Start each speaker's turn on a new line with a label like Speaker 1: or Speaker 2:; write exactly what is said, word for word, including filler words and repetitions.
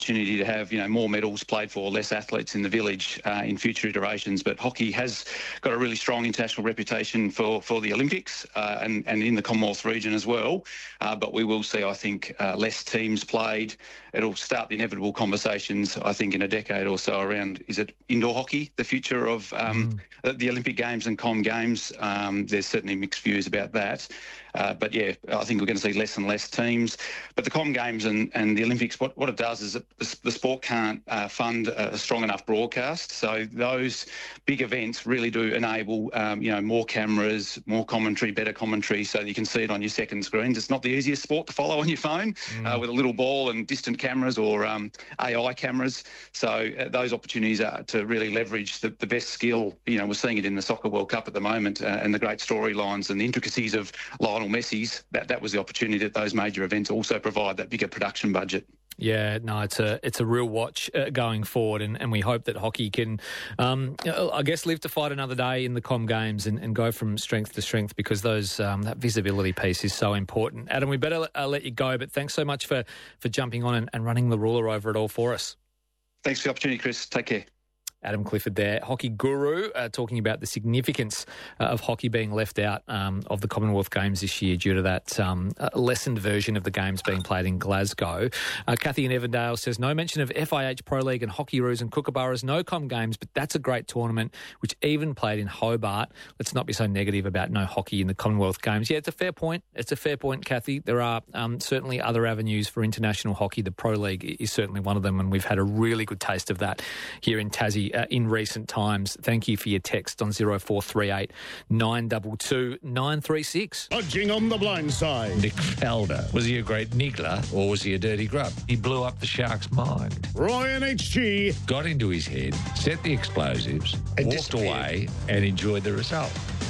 Speaker 1: opportunity to have, you know, more medals played for, less athletes in the village uh, in future iterations. But hockey has got a really strong international reputation for, for the Olympics uh, and, and in the Commonwealth region as well. Uh, but we will see, I think, uh, less teams played. It'll start the inevitable conversations, I think, in a decade or so around, is it indoor hockey, the future of um, mm. the Olympic Games and Com Games? Um, there's certainly mixed views about that. Uh, but, yeah, I think we're going to see less and less teams. But the Com Games and, and the Olympics, what, what it does is that the, the sport can't uh, fund a strong enough broadcast. So those big events really do enable, um, you know, more cameras, more commentary, better commentary, so you can see it on your second screens. It's not the easiest sport to follow on your phone mm. uh, with a little ball and distant cameras or um, A I cameras. So uh, those opportunities are to really leverage the, the best skill. You know, we're seeing it in the Soccer World Cup at the moment uh, and the great storylines and the intricacies of Lionel Messi's. That, that was the opportunity that those major events also provide, that bigger production budget.
Speaker 2: Yeah, no, it's a it's a real watch uh, going forward, and, and we hope that hockey can, um, I guess, live to fight another day in the Com Games and, and go from strength to strength, because those um, that visibility piece is so important. Adam, we better uh, let you go, but thanks so much for, for jumping on and, and running the ruler over it all for us.
Speaker 1: Thanks for the opportunity, Chris. Take care.
Speaker 2: Adam Clifford there, hockey guru, uh, talking about the significance uh, of hockey being left out um, of the Commonwealth Games this year due to that um, uh, lessened version of the games being played in Glasgow. Uh, Kathy in Evandale says, no mention of F I H Pro League and Hockeyroos and Kookaburras, no Com Games, but that's a great tournament, which even played in Hobart. Let's not be so negative about no hockey in the Commonwealth Games. Yeah, it's a fair point. It's a fair point, Kathy. There are um, certainly other avenues for international hockey. The Pro League is certainly one of them, and we've had a really good taste of that here in Tassie Uh, in recent times. Thank you for your text on zero four three eight nine two two nine three six.
Speaker 3: Budging on the blind side.
Speaker 4: Nick Felder. Was he a great niggler or was he a dirty grub? He blew up the Sharks' mind.
Speaker 3: Ryan H G.
Speaker 4: Got into his head, set the explosives, walked away and enjoyed the result.